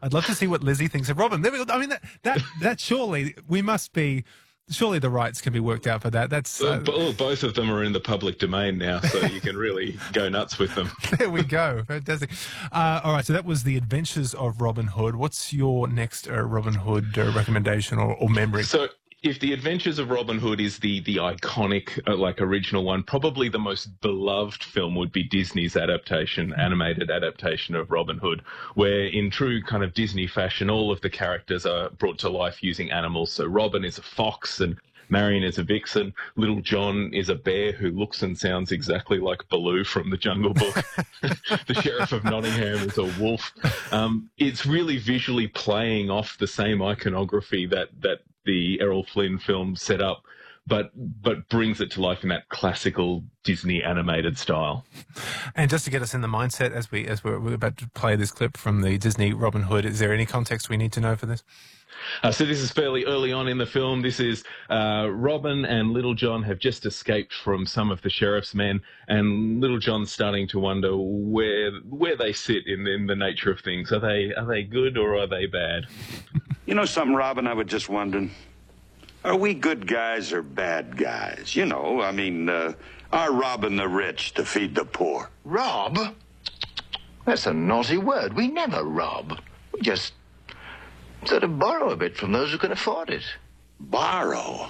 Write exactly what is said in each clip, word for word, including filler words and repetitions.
I'd love to see what Lizzie thinks of Robin. There we go. I mean, that, that, that surely, we must be, surely the rights can be worked out for that. That's uh, well, both of them are in the public domain now, so you can really go nuts with them. There we go. Fantastic. Uh, all right, so that was The Adventures of Robin Hood. What's your next uh, Robin Hood uh, recommendation or, or memory? So, if The Adventures of Robin Hood is the the iconic, uh, like, original one, probably the most beloved film would be Disney's adaptation, animated adaptation of Robin Hood, where in true kind of Disney fashion, all of the characters are brought to life using animals. So Robin is a fox and Marion is a vixen. Little John is a bear who looks and sounds exactly like Baloo from the Jungle Book. The Sheriff of Nottingham is a wolf. Um, it's really visually playing off the same iconography that that the Errol Flynn film set up, but but brings it to life in that classical Disney animated style. And just to get us in the mindset as we as we're, we're about to play this clip from the Disney Robin Hood, is there any context we need to know for this? Uh, so this is fairly early on in the film. This is uh, Robin and Little John have just escaped from some of the sheriff's men, and Little John's starting to wonder where where they sit in, in the nature of things. Are they are they good or are they bad? You know something, Robin, I was just wondering. Are we good guys or bad guys? You know, I mean, uh, are robbing the rich to feed the poor? Rob? That's a naughty word. We never rob. We just sort of borrow a bit from those who can afford it. Borrow?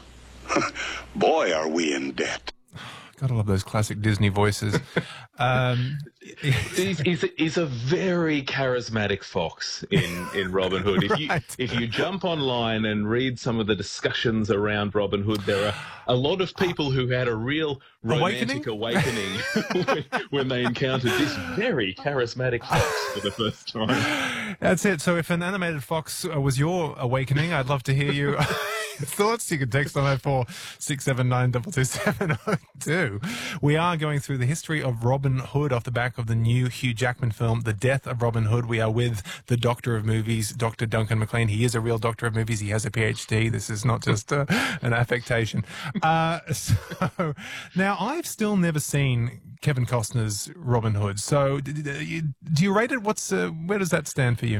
Boy, are we in debt. Gotta love those classic Disney voices. Um, he's, he's, a, he's a very charismatic fox in, in Robin Hood. If you Right. if you jump online and read some of the discussions around Robin Hood, there are a lot of people who had a real romantic awakening, awakening when, when they encountered this very charismatic fox for the first time. That's it. So if an animated fox uh, was your awakening, I'd love to hear you. Thoughts, you can text on oh four six seven nine two two seven oh two. We are going through the history of Robin Hood off the back of the new Hugh Jackman film, The Death of Robin Hood. We are with the Doctor of Movies, Doctor Duncan McLean. He is a real Doctor of Movies. He has a P H D. This is not just uh, an affectation. Uh, so now, I've still never seen Kevin Costner's Robin Hood. So d- d- do you rate it? What's uh, where does that stand for you?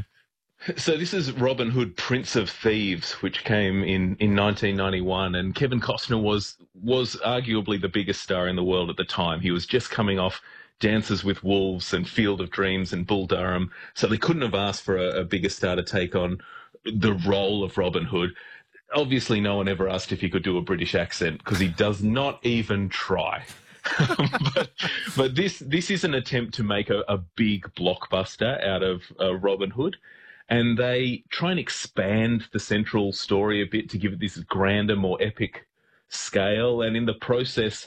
So this is Robin Hood, Prince of Thieves, which came in, in nineteen ninety-one, and Kevin Costner was was arguably the biggest star in the world at the time. He was just coming off Dances with Wolves and Field of Dreams and Bull Durham, so they couldn't have asked for a, a bigger star to take on the role of Robin Hood. Obviously, no one ever asked if he could do a British accent, because he does not even try. but but this this is an attempt to make a, a big blockbuster out of uh, Robin Hood. And they try and expand the central story a bit to give it this grander, more epic scale. And in the process,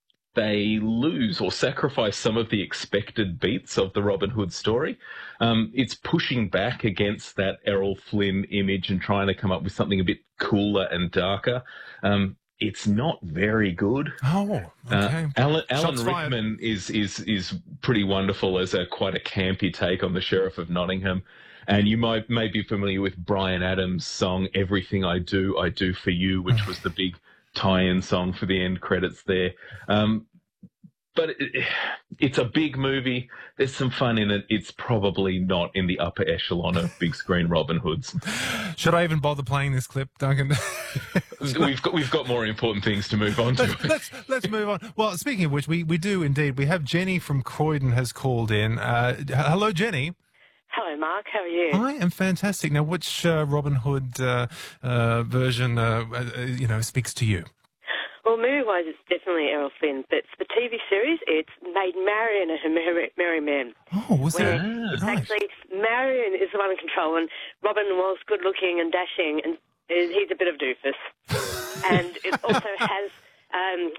they lose or sacrifice some of the expected beats of the Robin Hood story. Um, it's pushing back against that Errol Flynn image and trying to come up with something a bit cooler and darker. Um, it's not very good. Oh, okay. Uh, Alan, Alan Shots fired. Rickman is, is, is pretty wonderful as a quite a campy take on the Sheriff of Nottingham. And you might may be familiar with Bryan Adams' song, Everything I Do, I Do For You, which was the big tie-in song for the end credits there. Um, but it, it's a big movie. There's some fun in it. It's probably not in the upper echelon of big screen Robin Hoods. Should I even bother playing this clip, Duncan? we've got we've got more important things to move on to. let's, let's, let's move on. Well, speaking of which, we, we do indeed. We have Jenny from Croydon has called in. Uh, hello, Jenny. Hello, Mark. How are you? I am fantastic. Now, which uh, Robin Hood uh, uh, version, uh, uh, you know, speaks to you? Well, movie-wise, it's definitely Errol Flynn, but for the T V series, it's Maid Marian and her Merry, Merry Men. Oh, was where that? It's Right. actually Marian is the one in control, and Robin was good-looking and dashing, and he's a bit of a doofus. And it also has, um,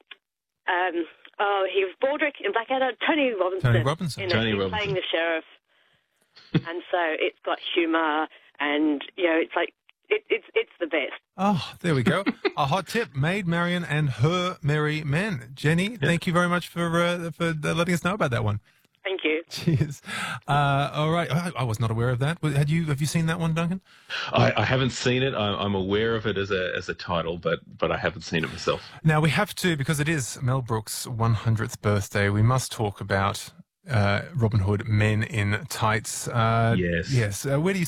um, oh, he was Baldrick in Blackadder, Tony Robinson. Tony Robinson. You know, Tony he's Robinson. playing the sheriff. And so it's got humour, and you know, it's like it, it's it's the best. Oh, there we go. A hot tip: Maid Marian and her Merry Men. Jenny, thank you very much for uh, for letting us know about that one. Thank you. Cheers. Uh, all right, I, I was not aware of that. Had you? Have you seen that one, Duncan? I, I haven't seen it. I, I'm aware of it as a as a title, but but I haven't seen it myself. Now we have to, because it is Mel Brooks' one hundredth birthday. We must talk about uh, Robin Hood, Men in Tights. Uh, Yes. Yes. Uh, where do you